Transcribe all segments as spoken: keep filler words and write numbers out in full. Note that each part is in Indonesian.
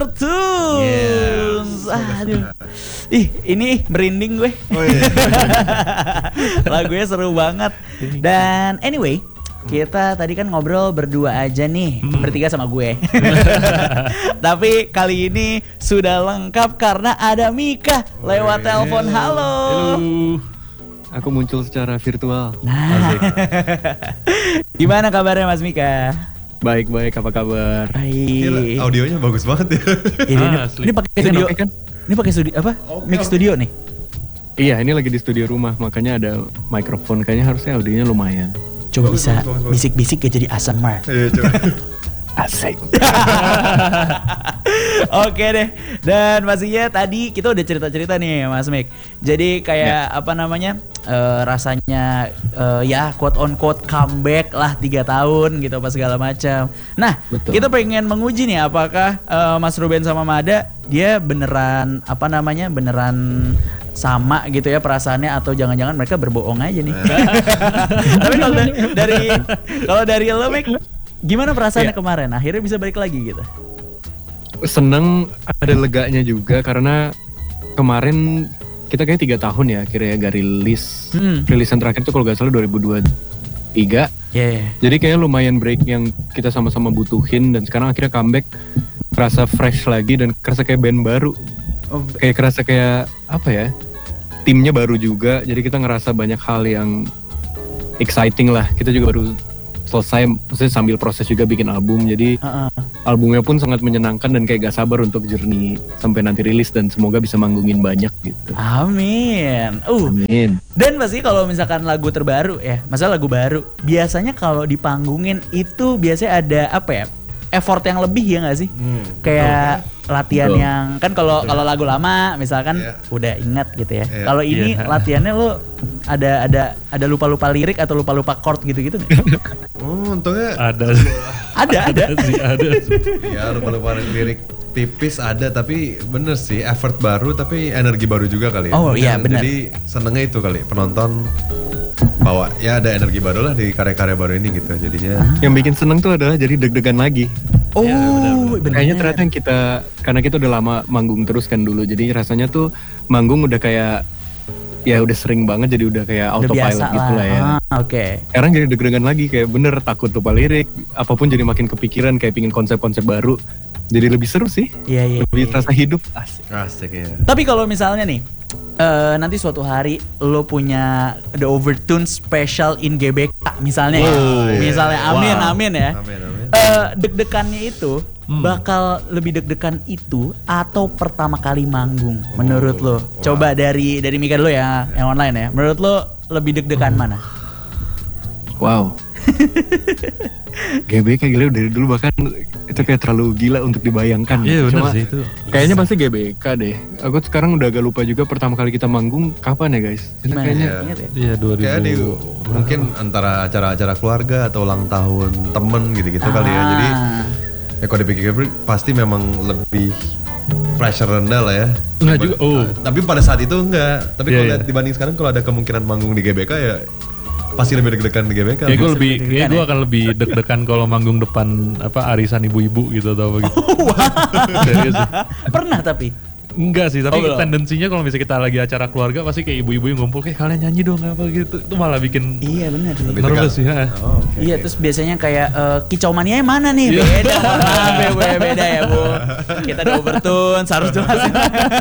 Tunes. Aduh. Ih, ini merinding gue. Oh, iya. Lagunya seru banget. Dan anyway, kita tadi kan ngobrol berdua aja nih, hmm. bertiga sama gue. Tapi kali ini sudah lengkap karena ada Mika lewat telepon. Halo. Halo. Aku muncul secara virtual. Nah. Gimana kabarnya Mas Mika? Baik-baik, apa kabar? Baik. Audionya bagus banget ya. Ini, ah, ini pakai studio kan? Ini pakai studio apa? Okay, Mix okay. Studio nih. Iya, ini lagi di studio rumah, makanya ada mikrofon. Kayaknya harusnya audionya lumayan. Coba bagus, bisa bagus, bagus, bisik-bisik ya jadi A S M R. Iya, coba. Asik. Oke deh. Dan pastinya tadi kita udah cerita-cerita nih Mas Mik. Jadi kayak ya. apa namanya uh, rasanya uh, ya quote on quote comeback lah tiga tahun gitu apa segala macam. Nah betul. Kita pengen menguji nih apakah uh, Mas Ruben sama Mada dia beneran apa namanya beneran sama gitu ya perasaannya atau jangan-jangan mereka berbohong aja nih. Tapi kalau dari kalau dari lo Mik, gimana perasaannya ya. Kemarin? Akhirnya bisa balik lagi gitu. Seneng, ada leganya juga karena kemarin kita kayak tiga tahun ya akhirnya gak rilis. Hmm. Rilisan terakhir tuh kalau gak salah dua ribu dua puluh tiga. Yeah. Jadi kayak lumayan break yang kita sama-sama butuhin dan sekarang akhirnya comeback kerasa fresh lagi dan kerasa kayak band baru. Oh. Kayak kerasa kayak apa ya? Timnya baru juga. Jadi kita ngerasa banyak hal yang exciting lah. Kita juga baru selesai, maksudnya sambil proses juga bikin album, jadi uh-uh. albumnya pun sangat menyenangkan dan kayak gak sabar untuk journey sampai nanti rilis dan semoga bisa manggungin banyak gitu. Amin. Uh. Amin. Dan pasti kalau misalkan lagu terbaru ya, masalah lagu baru, biasanya kalau dipanggungin itu biasanya ada apa ya? Effort yang lebih ya nggak sih? Hmm, kayak betul. Latihan betul. Yang kan kalau kalau lagu lama misalkan yeah. udah ingat gitu ya. Yeah. Kalau ini yeah. latihannya lo ada ada ada lupa-lupa lirik atau lupa-lupa chord gitu-gitu nggak? Oh, untungnya ada. ada ada sih ada. Ya lupa-lupa lirik tipis ada tapi bener sih effort baru tapi energi baru juga kali ya. Oh iya benar. Jadi senengnya itu kali penonton bawa ya ada energi baru lah di karya-karya baru ini gitu jadinya. Ah. Yang bikin seneng tuh adalah jadi deg-degan lagi. Oh ya, benar, benar. Kayaknya ternyata yang kita karena kita udah lama manggung terus kan dulu jadi rasanya tuh manggung udah kayak ya udah sering banget jadi udah kayak udah autopilot gitu lah ya. Ah, Oke. Okay. Sekarang jadi deg-degan lagi kayak bener takut lupa lirik apapun jadi makin kepikiran kayak pingin konsep-konsep baru. Jadi lebih seru sih. Iya iya. Lebih iya. terasa hidup. Asik. Asik ya. Tapi kalau misalnya nih Uh, nanti suatu hari lo punya The Overtune Special in G B K misalnya, oh, ya. misalnya, yeah. amin, wow. amin ya. Amin, amin. Uh, deg-degannya itu hmm. bakal lebih deg-degan itu atau pertama kali manggung oh, menurut lo? Wow. Coba dari dari Mika dulu ya, yeah. yang online ya. Menurut lo lebih deg-degan hmm. mana? Wow. G B K gila dari dulu bahkan itu kayak terlalu gila untuk dibayangkan. Iya benar sih itu. Kayaknya pasti G B K deh. Aku sekarang udah agak lupa juga pertama kali kita manggung kapan ya guys? Gimana? Kayaknya iya dua ribu. Kayak di, mungkin antara acara-acara keluarga atau ulang tahun temen gitu-gitu ah. kali ya. Jadi ya kalau dipikir-pikir pasti memang lebih pressure rendah lah ya. Enggak juga. Oh. Tapi pada saat itu enggak. Tapi yeah, kalau yeah. dibanding sekarang kalau ada kemungkinan manggung di G B K ya pasti lebih deg-degan di G B K. Ya gue lebih, ya gue akan lebih deg-degan kalau manggung depan apa arisan ibu-ibu gitu atau apa gitu. Oh, wow. Serius sih. Pernah tapi? Enggak sih, tapi oh, tendensinya kalau misalnya kita lagi acara keluarga pasti kayak ibu-ibu yang ngumpul kayak kalian nyanyi dong apa gitu. Itu malah bikin iya benar. Nervous sih ya. Oh, okay, iya okay. Terus biasanya kayak uh, kicau mania mana nih? Beda, beda, beda ya bu. Kita The Overtune harus jelasin.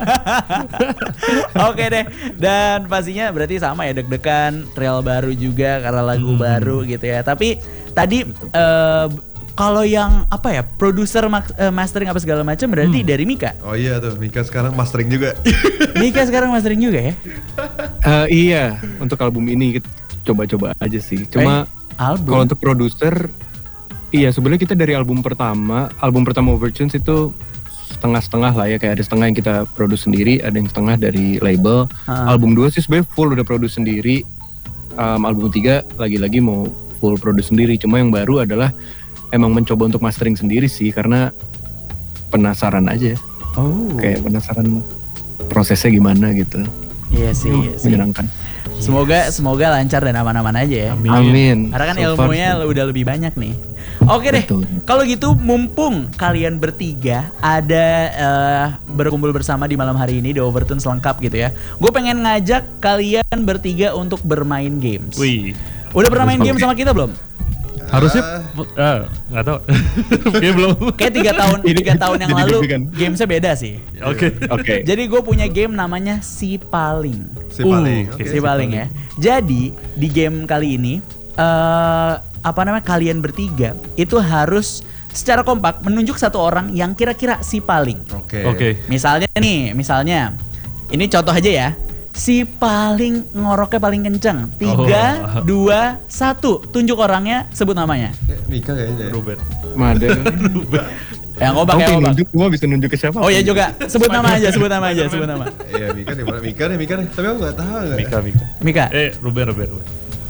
Oke deh. Dan pastinya berarti sama ya deg-degan, trail baru juga karena lagu hmm. baru gitu ya. Tapi tadi uh, kalau yang apa ya produser uh, mastering apa segala macam berarti hmm. dari Mika. Oh iya tuh Mika sekarang mastering juga. Mika sekarang mastering juga ya? Uh, iya untuk album ini coba-coba aja sih. Cuma eh, kalau untuk produser, iya sebenarnya kita dari album pertama, album pertama Overtunes itu setengah-setengah lah ya kayak ada setengah yang kita produce sendiri, ada yang setengah dari label. Ha. Album dua sih sebenarnya full udah produce sendiri. Um, album tiga lagi-lagi mau full produce sendiri. Cuma yang baru adalah emang mencoba untuk mastering sendiri sih karena penasaran aja. Oh. Kayak penasaran prosesnya gimana gitu. Iya sih, iya sih. Menyenangkan. Semoga semoga lancar dan aman-aman aja ya. Amin. Amin. Karena kan so ilmunya far, udah lebih banyak nih. Oke deh, Betul. kalau gitu mumpung kalian bertiga ada uh, berkumpul bersama di malam hari ini di Overtune selengkap gitu ya. Gue pengen ngajak kalian bertiga untuk bermain games. Wih. Udah pernah main game sama kita belum? Harusnya ah, nggak tahu. Kayak belum. Kayak tiga tahun tiga tahun yang Jadi lalu deg-degan. gamesnya beda sih. Oke. Oke. Jadi gue punya game namanya Si Paling. Si paling. Uh, Oke, Si Paling ya. Jadi di game kali ini eh apa namanya kalian bertiga itu harus secara kompak menunjuk satu orang yang kira-kira si paling. Oke. Oke. Misalnya nih, misalnya ini contoh aja ya. Si paling ngoroknya paling kenceng. Tiga, Oh. dua, satu. Tunjuk orangnya, sebut namanya. Eh, Mika kayaknya. Ruben. Mada. Yang kompak Kamu ya pengen kompak. nunjuk, gua bisa nunjuk ke siapa? Oh ya juga, sebut nama aja, sebut nama aja, sebut nama. Iya Mika nih, mana? Mika nih, Mika nih. Tapi aku nggak tahu nggak. Mika, Mika. Mika, Eh, Ruben, Ruben, Ruben.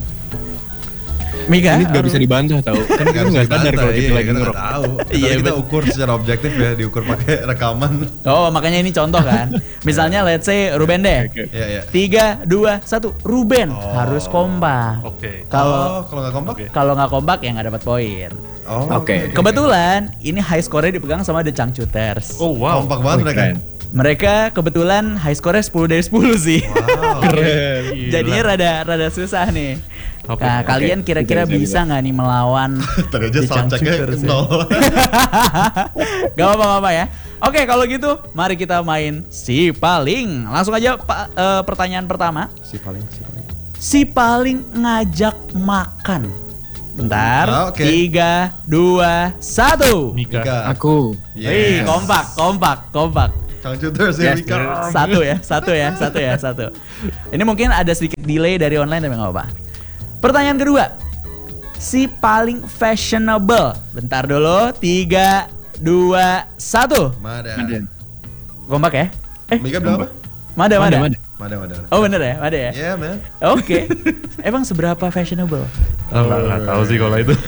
Mika. Ini gak bisa dibantah tau. Kan kita nggak sadar kalau kita lagi ngerok. tahu. Iya, Iya, kita betul. ukur secara objektif ya, diukur pakai rekaman. Oh makanya ini contoh kan. Misalnya let's say Ruben deh. Oke. Iya, iya. Tiga, dua, satu. Ruben Oh. harus kompak. Oke. Kalau Oh, kalau nggak kompak? Oke. kalau nggak kompak ya nggak dapat poin. Oh, Oke. Kebetulan ini high score-nya dipegang sama The Changcuters. Oh, wow. Kompak banget Oh, mereka. keren. Mereka kebetulan high score-nya sepuluh dari sepuluh sih. Wow. Keren. Gila. Jadinya rada rada susah nih. Oke, Nah, oke. kalian kira-kira Bisa, bisa, bisa nggak nih melawan Tadi aja The soundcheck-nya Changcuters ya? nol. Gak apa-apa ya. Oke, kalau gitu mari kita main Si Paling. Langsung aja pa- eh, pertanyaan pertama. Si paling, si paling. Si Paling ngajak makan. Bentar. Ah, oke. Tiga, dua, satu. Mika. Mika. Aku. Wih, Yes. kompak, kompak, kompak. Changcuters ya Yes, Mika. Satu ya, satu ya, satu ya, satu. Ini mungkin ada sedikit delay dari online tapi nggak apa-apa. Pertanyaan kedua. Si paling fashionable. Bentar dulu. Tiga, dua, satu. Mada. Mada. Kompak ya? Eh, Mika bilang apa? Mada, Mada, Mada. Mada. Mada, Mada. Oh bener ya, Mada ya? Yeah, man. Oke. Emang seberapa fashionable? Oh, nggak nggak tahu sih kalau itu.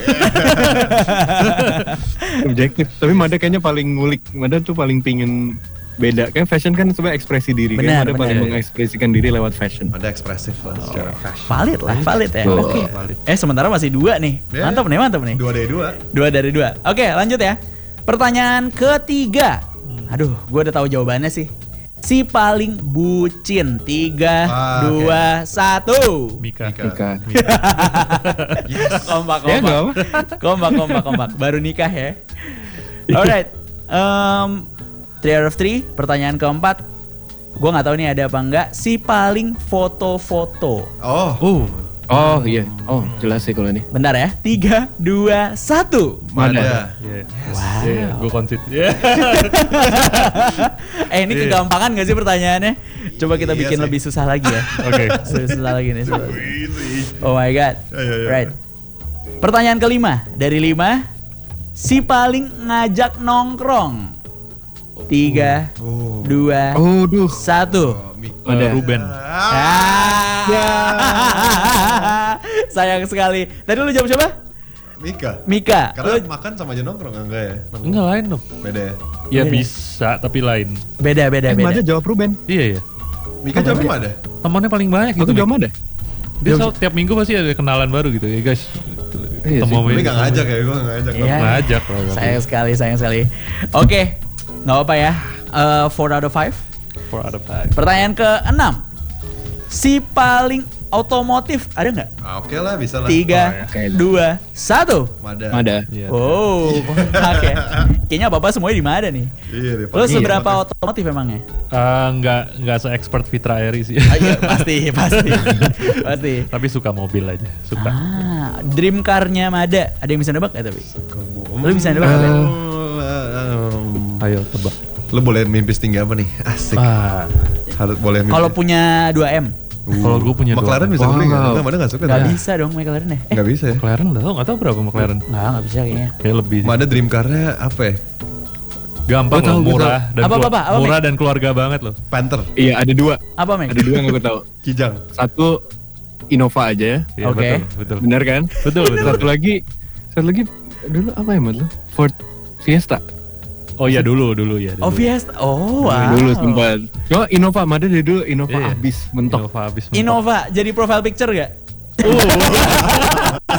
Objektif. Tapi Mada kayaknya paling ngulik. Mada tuh paling pingin beda. Kan fashion kan sebenarnya ekspresi diri. Benar, kan Mada paling benar. mengekspresikan diri lewat fashion. Ada ekspresif lah secara fashion. Valid lah, valid ya. Betul. Oke. Valid. Eh sementara masih dua nih. Ya. Mantap nih, mantap nih. Dua dari dua. Dua dari dua. Oke, lanjut ya. Pertanyaan ketiga. Aduh, gue udah tahu jawabannya sih. Si paling bucin. Tiga, Ah, dua, satu. Mika. Mika. Mika. Yes. Kompak, Ya, kompak. nggak apa. kompak, kompak, kompak. Baru nikah ya. Alright. Um, three out of three. Pertanyaan keempat. Gue nggak tahu nih ada apa enggak. Si paling foto-foto. Oh. Oh, Oh iya. Oh jelas sih kalau ini. Bentar ya. Tiga, dua, satu. Mada. iya. Wow. Iya, gue konsit. Iya. Eh ini Iya. kegampangan gak sih pertanyaannya? Coba kita Iya bikin sih. lebih susah lagi ya. Oke. Susah susah lagi nih. Susah. Oh my god. Ya, ya, ya. Right. Pertanyaan kelima dari lima. Si paling ngajak nongkrong. Tiga, Oh. dua, Oh duh. satu. Oh, Mika. Ada. Eh, Ruben. Ah, Ah. Sayang sekali. Tadi lu jawab siapa? Mika. Mika. Karena Lu makan sama aja nongkrong enggak ya? Nongkrong. Enggak lain dong. Beda ya. Ya Beda. bisa, tapi lain. beda beda Eh, Mada beda. jawab Ruben. Iya ya. Mika jawabnya mana? Temannya paling banyak gitu. Aku jawab Mik. Mada. Dia selalu tiap minggu pasti ada kenalan baru gitu ya guys. Iya Ketemu sih. sama Tapi ini. nggak ngajak ya, gue nggak ngajak. Iya. Ngajak lah. tapi Sayang sekali, sayang sekali. Oke, nggak apa ya. Eh, four out of five. For other five. Pertanyaan ke enam. Si paling otomotif ada nggak? Ah, oke lah, bisa lah. Tiga, Oke. dua, satu. Mada. Mada. Iya. Oh, oke. Kayaknya bapak semuanya di mana nih? Iya deh. Lo Pak. seberapa otomotif emangnya? Eh, nggak nggak se-expert Fitra Eri sih. Ah, iya, pasti, pasti, pasti. Tapi suka mobil aja, suka. Ah, dream car-nya Mada. Ada yang bisa nebak nggak tapi? Kamu. Lu bisa nebak nggak, Ben? Um, Ayo tebak. Lu boleh mimpi setinggi apa nih? Asik. Ah, Harus boleh mimpi. Kalau punya dua M, Uh, kalau gue punya dua. McLaren bisa Wow. beli nggak? Enggak, Mada nggak suka. nggak dah. bisa dong McLaren ya? Eh, Nggak bisa ya. McLaren nggak tahu nggak tahu berapa McLaren. nggak, nggak bisa kayaknya. Kayak lebih. Mada dream car-nya apa ya? Gampang Gua tahu, loh, gua murah dan Apa, kelu- apa, apa, murah dan keluarga banget loh. Panther, Iya ada dua. Apa, Mek? Ada dua yang aku tahu. Kijang. Satu Innova aja ya. Iya, Oke. betul, betul. Benar kan? Betul, betul. Satu lagi, satu lagi dulu apa ya Mat lu? Ford Fiesta. Oh iya dulu, dulu ya. Oh, Fiesta. Oh, wow. Dulu sempat. Cuma Innova, Mada dari dulu Innova Iya. abis mentok. Innova habis mentok. Innova jadi profile picture gak?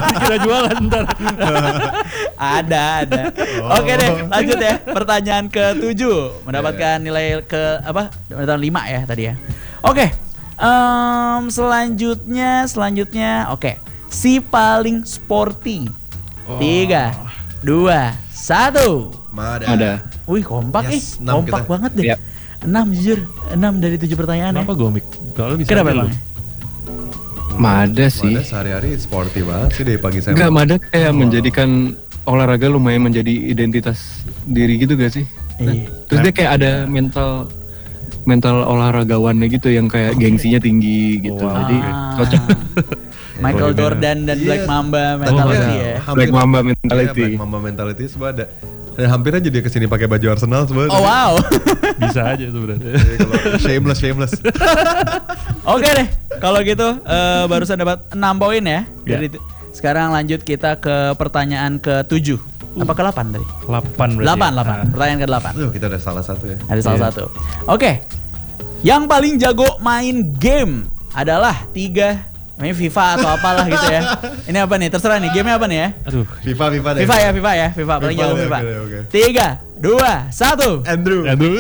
Kita jualan ntar. Ada, ada. Oh. Oke deh, lanjut ya. Pertanyaan ketujuh mendapatkan nilai ke apa? Mendapatkan lima ya tadi ya. Oke. Em, selanjutnya, selanjutnya, oke. Si paling sporty. Tiga, dua, satu. Ada. Ada. Wih kompak ih, Yes, enam kompak kita. banget deh. Yap. Enam jujur, enam dari tujuh pertanyaan Kenapa ya. gue mik? Kalau bisa Kenapa aja lu. emang? Mada sih. Mada sehari-hari sporty banget sih dari pagi saya. Enggak, Mada kayak menjadikan olahraga lumayan menjadi identitas diri gitu gak sih? Iya. Terus dia kayak ada mental mental olahragawannya gitu yang kayak gengsinya tinggi gitu. Wow. Jadi Ah. cocok. Michael Iya. Jordan dan Iya. Black Mamba Tapi mentality ya, ya. hampir- Black Mamba Iya, mentality. Black Mamba mentality semua ada. Dan hampir aja dia kesini pakai baju Arsenal sebenarnya. Oh wow. Bisa aja sebenarnya. Jadi kalau shameless, shameless. Oke deh, kalau gitu eh, barusan dapat enam poin ya. Ya. Dari itu. Sekarang lanjut kita ke pertanyaan ke tujuh. Apa ke delapan tadi? delapan berarti. delapan, ya? delapan. Nah. Pertanyaan ke delapan. Aduh, kita udah salah satu ya. Ada salah Iya. satu. Oke. Yang paling jago main game adalah tiga. Ini FIFA atau apalah gitu ya. Ini apa nih? Terserah nih. Gamenya apa nih ya? Aduh. FIFA, FIFA deh. FIFA ya, FIFA ya, FIFA. Paling FIFA jago deh, FIFA. oke deh, oke. Tiga, dua, satu. Andrew. Aduh.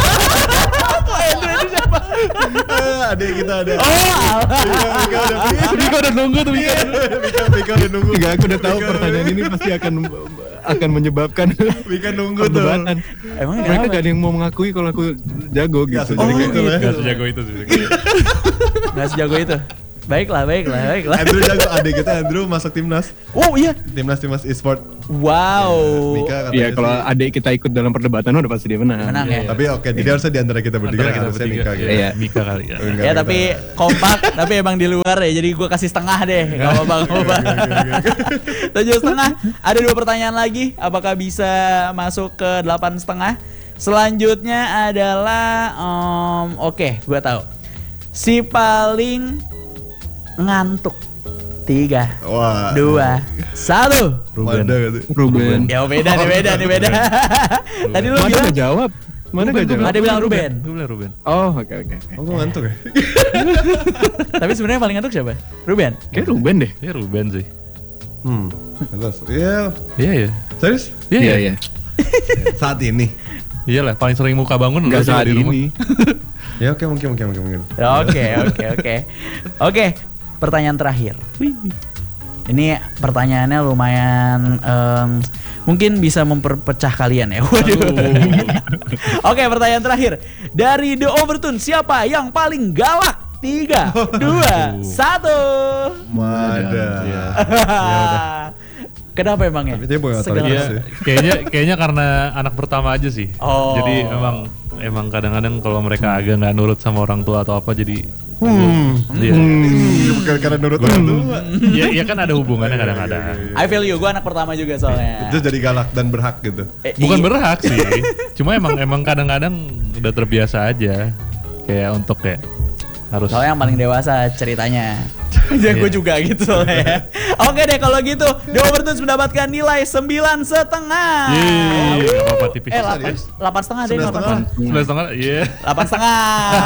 Eh, adik kita ada. Oh, alah. Mika udah Mika udah nunggu tuh Mika. Mika, Mika udah nunggu. Enggak, aku udah tahu Mika pertanyaan ini pasti akan akan menyebabkan Mika nunggu tuh. perdebatan. Emang Mereka kenapa? gak ada yang mau mengakui kalau aku jago gitu. sejago Jadi itu kayak- lah. Gak sejago itu sih. Nggak sejago itu. Baiklah, baiklah, baiklah. Andrew jago, adik kita Andrew masuk timnas. Oh iya. Timnas timnas e-sport. Wow. Mika katanya Iya, kalau sih. adik kita ikut dalam perdebatan udah pasti dia menang. Menang ya. Tapi oke, jadi harusnya di antara kita bertiga Antara kita harusnya bertiga. Mika gitu. Iya. Mika kali ya. Enggak, Ya Mika. tapi kompak, tapi emang di luar ya. Jadi gue kasih setengah deh. Gak apa-apa, gak apa-apa. Tujuh setengah. Ada dua pertanyaan lagi. Apakah bisa masuk ke delapan setengah? Selanjutnya adalah, em, oke, gue tahu. Si paling ngantuk. Tiga, Wah. dua, satu. Ruben. Mada gitu. Ruben. Ya beda nih, beda nih, beda. Tadi lu Mana bilang, gak jawab? Mana gak jawab? ada bilang Ruben. Gue bilang Ruben. Oh, oke oke. oke. Oh, gue ngantuk ya? Tapi sebenarnya paling ngantuk siapa? Ruben. Kayak Ruben deh. Ya Ruben sih. Hmm. Terus, iya. Iya ya. Serius? Iya Iya ya. iya. Saat ini. Iyalah paling sering muka bangun Enggak lu juga saat di rumah. ini. Ya oke, mungkin, mungkin, mungkin, mungkin. Oke, oke, oke. Oke, pertanyaan terakhir. Ini pertanyaannya lumayan em, mungkin bisa memperpecah kalian ya. Waduh. Oke, pertanyaan terakhir. Dari The Overtune, siapa yang paling galak? Tiga, dua, satu. Mada. Iya. Kenapa emang ya? Tapi dia bukan Segalak. otoritas Iya, ya. kayaknya kayaknya karena anak pertama aja sih. Oh. Jadi emang emang kadang-kadang kalau mereka agak nggak nurut sama orang tua atau apa jadi Hmm. Iya. Bukan karena nurut orang tua. Iya, iya kan ada hubungannya kadang-kadang. I feel you, gue anak pertama juga soalnya. Itu jadi galak dan berhak gitu. Eh, Bukan iya. berhak sih. Cuma emang emang kadang-kadang udah terbiasa aja. Kayak untuk kayak harus Soalnya yang paling dewasa ceritanya. Ya gue juga gitu soalnya. Oke deh kalau gitu, The Overtones mendapatkan nilai sembilan setengah. Yeay, nggak apa-apa tipis. Eh delapan, delapan setengah deh, Sembilan delapan setengah. setengah. Sebelas setengah, iya. Delapan setengah.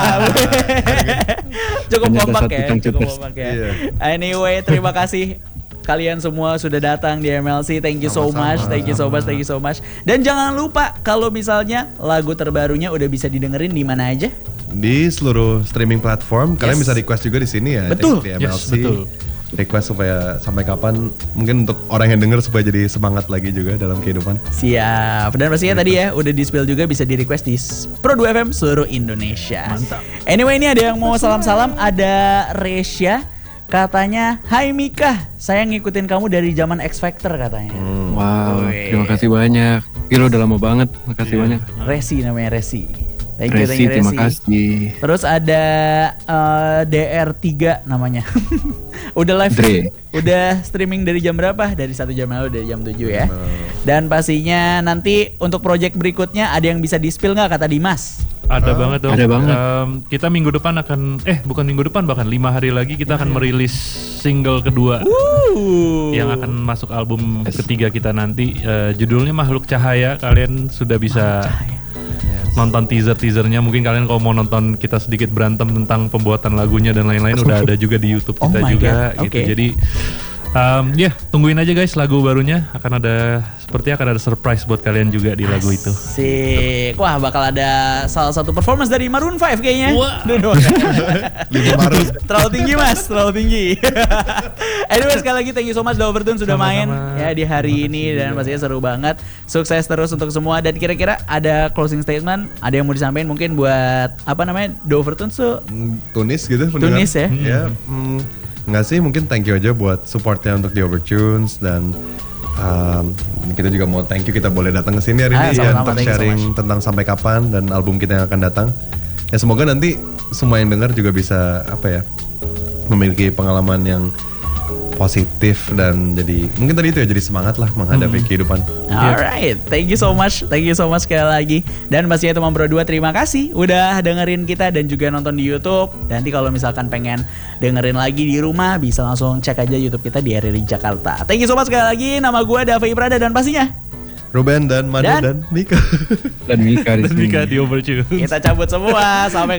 Cukup Ternyata kompak satu ya, tukang cukup cupas. kompak ya. Iya. Anyway, terima kasih kalian semua sudah datang di M L C. Thank you so Sama-sama. much, thank you so much, thank you so much. Dan jangan lupa kalau misalnya lagu terbarunya udah bisa didengerin di mana aja? Di seluruh streaming platform, kalian Yes. bisa request juga di sini ya. Betul. Cek di M L C. Yes, betul. Request supaya sampai kapan, mungkin untuk orang yang denger supaya jadi semangat lagi juga dalam kehidupan. Siap. Dan pastinya tadi ya udah di spill juga bisa di request di Pro dua F M seluruh Indonesia. Mantap. Anyway ini ada yang mau salam-salam, ada Resya katanya, "Hai Mika, saya ngikutin kamu dari zaman X Factor," katanya. Wow, Wih. terima kasih banyak. Gila udah lama banget, makasih Iya. banyak. Resi namanya Resi. Thank you, thank Resi, you, terima Resi. kasih. Terus ada eh, D R tiga namanya. Udah live, Dre. udah streaming dari jam berapa? Dari satu jam lalu, dari jam tujuh ya. Dan pastinya nanti untuk project berikutnya ada yang bisa di-spill nggak kata Dimas? Ada banget dong. Ada banget. Em, kita minggu depan akan, eh bukan minggu depan bahkan lima hari lagi kita akan merilis single kedua Uh. yang akan masuk album ketiga kita nanti. Eh, judulnya Makhluk Cahaya. Kalian sudah bisa nonton teaser-teasernya. Mungkin kalian kalau mau nonton kita sedikit berantem tentang pembuatan lagunya dan lain-lain udah ada juga di YouTube Oh kita my juga God, gitu. oke. Jadi Um, ya, yeah, tungguin aja guys lagu barunya, akan ada sepertinya akan ada surprise buat kalian juga di lagu itu. Asik. Wah, bakal ada salah satu performance dari Maroon five kayaknya. Wah. Duh, Lima Maret. terlalu tinggi Mas, terlalu tinggi. Anyway, sekali lagi thank you so much The Overtune sudah Sama-sama. main ya di hari Terima ini kasih dan juga. pastinya seru banget. Sukses terus untuk semua dan kira-kira ada closing statement, ada yang mau disampaikan mungkin buat apa namanya The Overtune so Mm, Tunis gitu pendengar. Tunis ya? Ya, mm, nggak sih, mungkin thank you aja buat supportnya untuk The Overtunes dan um, kita juga mau thank you kita boleh datang ke sini hari Ah, ini sama-sama, ya untuk thank you so sharing much. tentang Sampai Kapan dan album kita yang akan datang. Ya semoga nanti semua yang dengar juga bisa apa ya memiliki pengalaman yang positif dan jadi mungkin tadi itu ya jadi semangat lah menghadapi kehidupan. Alright, thank you so much, thank you so much sekali lagi. Dan pastinya teman berdua terima kasih udah dengerin kita dan juga nonton di YouTube. Dan nanti kalau misalkan pengen dengerin lagi di rumah bisa langsung cek aja YouTube kita di R R I Jakarta. Thank you so much sekali lagi. Nama gue Davi Prada dan pastinya Ruben dan Manu Dan- dan, Mika. Dan Mika di Dan sini. Mika di Overtune. kita cabut semua. Sampai